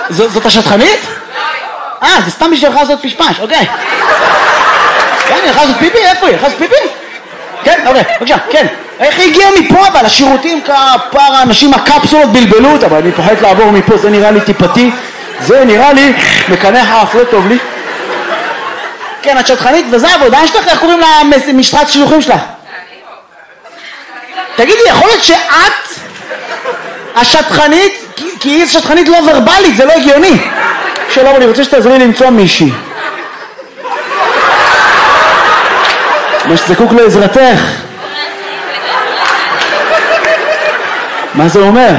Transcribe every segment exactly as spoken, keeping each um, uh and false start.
זאת השטחנית? אה, זה סתם בשביל לך לעשות פשפש, אוקיי. כן, היא הלכה לעשות פיפי? איפה היא? הלכה לעשות פיפי? כן, אוקיי, בבקשה, כן. איך היא הגיעה מפה אבל? השירותים כפר האנשים הקפסולות בלבלו אותה, אבל אני פוחד לעבור מפה, זה נראה לי טיפתי. זה נראה לי מקנח האף, לא טוב לי. כן, את שטחנית, וזה העבודה שלך, איך קוראים למשרת שילוחים שלך? תגידי, יכול להיות שאת השטחנית, כי היא שטחנית לא ורבלית, זה לא הגיוני. שלום, אני רוצה שתעזרי למצוא מישהי. מה שזקוק לעזרתך. מה זה אומר?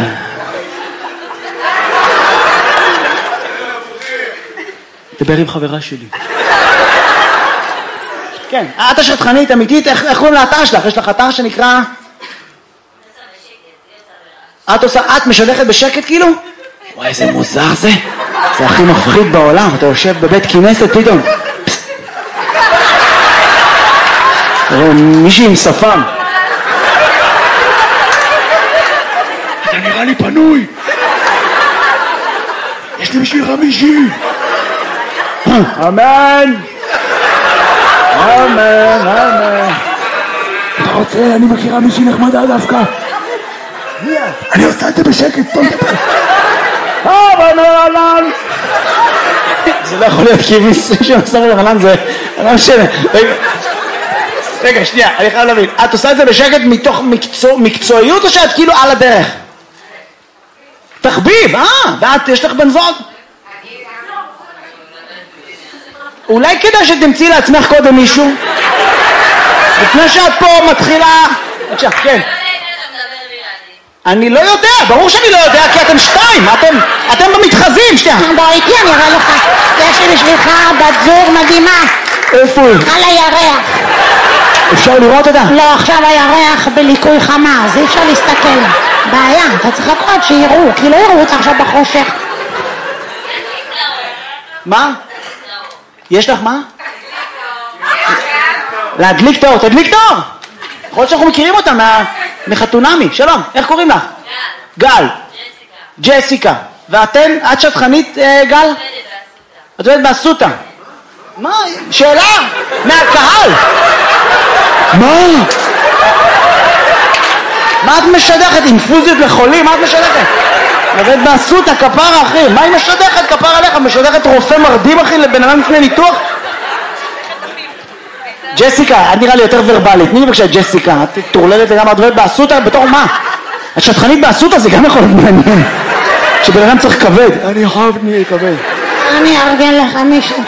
דבר עם חברה שלי. כן, את השטחנית אמיתית, איך קוראים לאתר שלך? יש לך אתר שנקרא... את עושה, את משדכת בשקט כאילו? וואי, איזה מוזר זה. זה הכי מפחיד בעולם, אתה יושב בבית כנסת פתאום. מישהי עם שפם. אתה נראה לי פנוי. יש לי בשבילך מישהי. אמן. אמן, אמן. אתה רוצה, אני מכירה מישהי נחמדה דווקא. אני עושה את זה בשקט, טוב דבר. אה, בנרלן. זה לא יכול להיות כי מישהו שעושה בנרלן זה... לא משנה. רגע, שנייה, אני חייב להבין. את עושה את זה בשקט מתוך מקצועיות או שאת כאילו על הדרך? תחביב, אה, ואת, יש לך בן זוג? אולי כדאי שתמצאי לעצמך קודם מישהו? לפני שאת פה מתחילה... בבקשה, כן. אני לא יודע, ברור שאני לא יודע, כי אתם שתיים, אתם, אתם במתחזים, שנייה. בוא איתי, אני אראה לך. יש לי בשבילך בת זוג מדהימה. איפה היא? על הירח. אפשר לראות אותה? לא, עכשיו הירח בליקוי חמה, אז אי אפשר להסתכל. בעיה, אתה צריך לקרות שיראו, כי לא יראו אותה עכשיו בחושך. מה? יש לך מה? להדליק את האור, תדליק את האור! יכול להיות שאנחנו מכירים אותה מחתונמי. שלום, איך קוראים לך? גל. גל. ג'סיקה. ג'סיקה. ואתן, את שטחנית, גל? את עובדת באסותא. מה? שאלה? מהקהל. מה? מה את משדכת? אינפוזיות לחולים? מה את משדכת? עובדת באסותא, כפרה אחי. מה היא משדכת? כפרה עליך. משדכת רופא מרדים אחי לבן אדם לפני ניתוח? ג'סיקה, את נראה לי יותר ורבלית. תני לי בבקשה ג'סיקה, את תורללת לגמרי, את עובדת באסותא בתור מה? את שטחנית באסותא, זה גם יכול להיות מעניין. שבן אדם צריך כבד. אני חייב נהיה כבד. אני ארגן לך מישהו.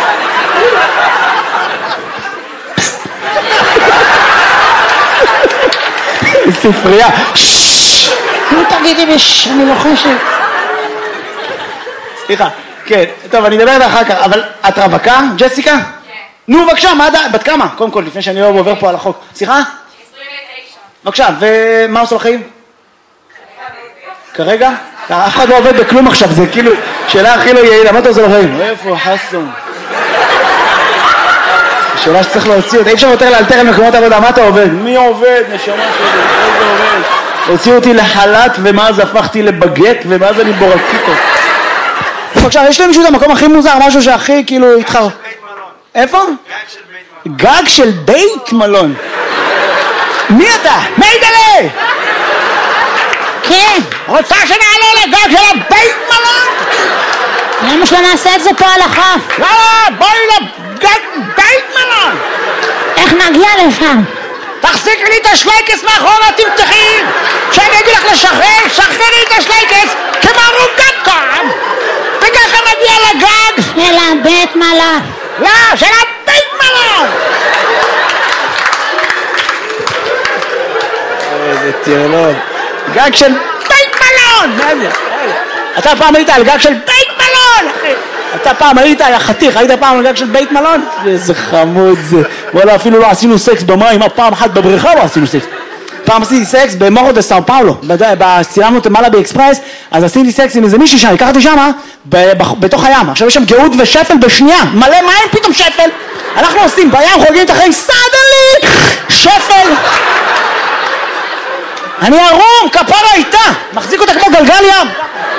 ספרייה. נו תגידי בש, אני לא חושבת. סליחה, כן, טוב, אני אדבר אחר כך, אבל את רווקה, ג'סיקה? נו, בבקשה, מה דעת? בת כמה? קודם כל, לפני שאני לא עובר פה על החוק. סליחה? עשרים ותשע. בבקשה, ומה עושה לחיים? כרגע? אף אחד לא עובד בכלום עכשיו, זה כאילו שאלה הכי לא יעילה, מה אתה עושה לחיים? איפה חסון? שאלה שצריך להוציא אותה, אי אפשר יותר לאלתר על מקומות עבודה, מה אתה עובד? מי עובד? נשמה שלי, איזה עובד? הוציאו אותי לחל"ת ומאז הפכתי לבגט ומאז אני בורקיטו. בבקשה, יש למישהו את המקום הכי מוזר, משהו שהכי כאילו התחר... איפה? גג של בית מלון. מי אתה? מיידלה! כן. רוצה שנעלה לגג של הבית מלון? למה שלא נעשה את זה פה על החוף? לא, בואי לגג בית מלון. איך נגיע לשם? תחזיקי לי את השלייקס מאחורה, תמתחי. כשאני אגיד לך לשחרר, שחררי את השלייקס כמו רוגטקום. וככה נגיע לגג של הבית מלון. לא, של הבית מלון. איזה טיונות. גג של בית מלון. אתה פעם היית על גג של בית מלון, אחי. אתה פעם היית, היה חתיך, היית פעם על גג של בית מלון? איזה חמוד זה. וואלה, אפילו לא עשינו סקס במים, פעם אחת בבריכה לא עשינו סקס. פעם עשיתי סקס במורו דה סאו פאולו, צילמנו את מעלה באקספרס, אז עשיתי סקס עם איזה מישהי שם, הכרתי שמה, בתוך הים. עכשיו יש שם גאות ושפל בשנייה, מלא מים, פתאום שפל. אנחנו עושים בים, חוגגים את החיים, סדלי, שפל. אני ערום, כפרה איתה, מחזיק אותה כמו גלגל ים.